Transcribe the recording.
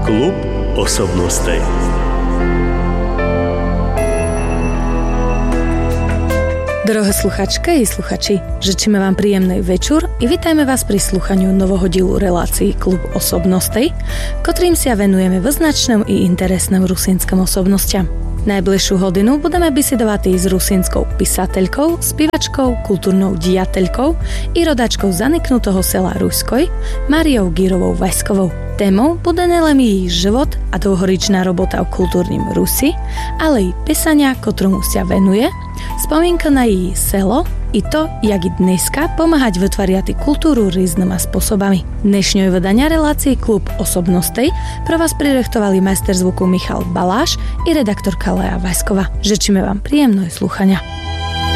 Klub osobností. Drahé sluchačky i sluchači, žečíme vám príjemný večer i vitajme vás pri slúchaniu nového dielu relácií Klub osobností, ktorým sa venujeme vyznačným i interesným rusínskim osobnostiam. Najbližšiu hodinu budeme bisedovať s rusínskou písateľkou, spievačkou, kultúrnou dijateľkou i rodačkou zaniknutého sela Ruskoj Mariou Gírovou Vajskovou. Témou bude nielen jej život a dlhoročná robota o kultúrnym Rusi, ale i písania, ktorému sa venuje, spomienka na jej selo i to, jak i dneska pomáhať vytvoriať kultúru rýznymi spôsobami. Dnešňové vydania relácie Klub osobností pre vás prirechtovali majster zvuku Michal Baláš i redaktorka Lea Vajsková. Žečíme vám príjemné slúchania.